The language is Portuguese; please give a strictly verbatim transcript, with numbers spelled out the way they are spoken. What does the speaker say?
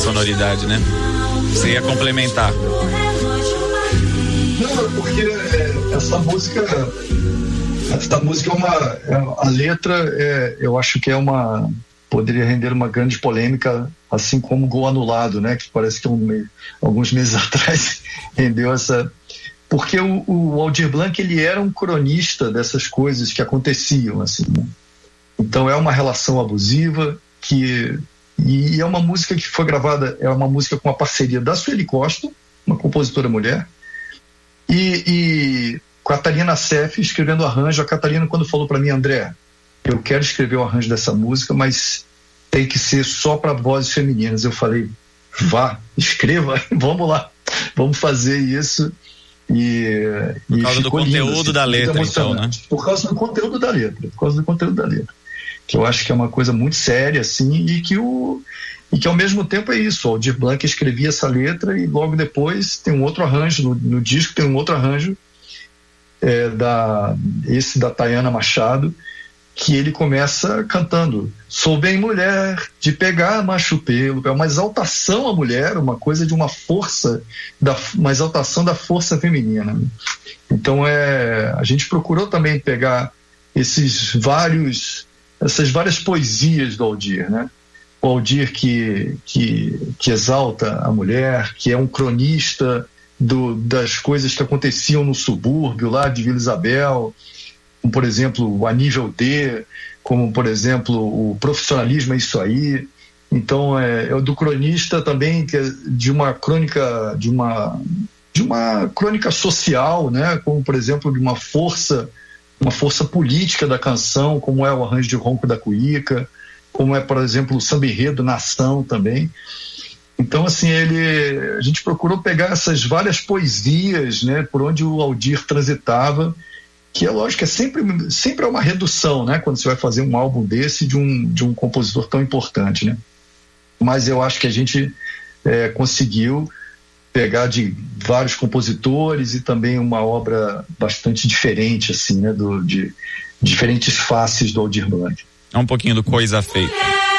sonoridade, né? Você ia complementar. Não, porque é, essa música essa música é uma é, a letra é, eu acho que é uma poderia render uma grande polêmica, assim como Gol Anulado, né, que parece que um, alguns meses atrás rendeu essa, porque o, o Aldir Blanc, ele era um cronista dessas coisas que aconteciam, assim, né? Então é uma relação abusiva que, e é uma música que foi gravada, é uma música com a parceria da Sueli Costa, uma compositora mulher, e, e com a Catalina Seff escrevendo arranjo. A Catalina, quando falou para mim, André, eu quero escrever o arranjo dessa música, mas tem que ser só para vozes femininas. Eu falei, vá, escreva, vamos lá, vamos fazer isso. E, por e causa do conteúdo lindo, assim, da letra, então, né? Por causa do conteúdo da letra, por causa do conteúdo da letra. Que eu acho que é uma coisa muito séria, assim, e que, o, e que ao mesmo tempo é isso. O Aldir Blanc escrevia essa letra e logo depois tem um outro arranjo, no, no disco tem um outro arranjo, é, da, esse da Tayana Machado, que ele começa cantando: sou bem mulher de pegar macho pelo. É uma exaltação à mulher, uma coisa de uma força, da, uma exaltação da força feminina. Então é, a gente procurou também pegar esses vários, essas várias poesias do Aldir, né? O Aldir que, que, que exalta a mulher, que é um cronista do, das coisas que aconteciam no subúrbio lá de Vila Isabel, como, por exemplo, o A Nível D, como, por exemplo, o Profissionalismo é Isso Aí. Então, é, é o do cronista também, que é de uma crônica, de uma, de uma crônica social, né? Como, por exemplo, de uma força, uma força política da canção, como é o Arranjo de Ronco da Cuíca, como é, por exemplo, o Samba Enredo Nação também. Então, assim, ele, a gente procurou pegar essas várias poesias, né? Por onde o Aldir transitava, que é lógico, é sempre, sempre é uma redução, né, quando você vai fazer um álbum desse de um, de um compositor tão importante, né? Mas eu acho que a gente é, conseguiu pegar de vários compositores e também uma obra bastante diferente, assim, né, do, de diferentes faces do Aldir Blanc. É um pouquinho do Coisa Feita.